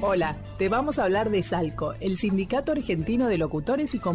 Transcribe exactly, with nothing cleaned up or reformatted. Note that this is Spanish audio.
Hola, te vamos a hablar de Salco, el Sindicato Argentino de Locutores y